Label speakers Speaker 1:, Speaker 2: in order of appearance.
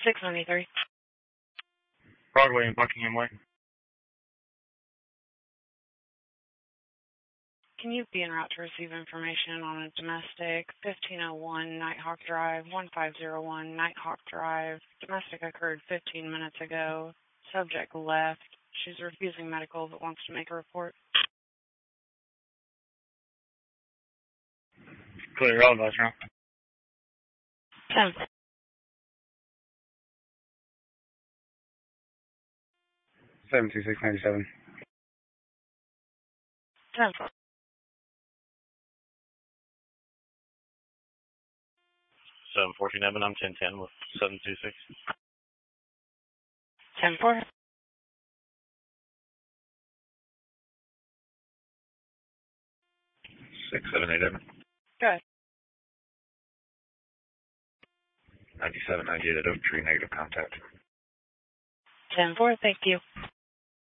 Speaker 1: 693.
Speaker 2: Broadway and Buckingham Way.
Speaker 1: Can you be en route to receive information on a domestic 1501 Nighthawk Drive, 1501 Nighthawk Drive? Domestic occurred 15 minutes ago. Subject left. She's refusing medical but wants to make a report.
Speaker 2: Clear all of us, now.
Speaker 1: 10.
Speaker 2: 72697.
Speaker 1: 10.
Speaker 3: 714 Evan, I'm 1010 with 726.
Speaker 1: 10-4.
Speaker 4: 678 Evan.
Speaker 1: Go ahead.
Speaker 4: 9798 at Oak Tree, negative contact.
Speaker 1: 10-4, thank you.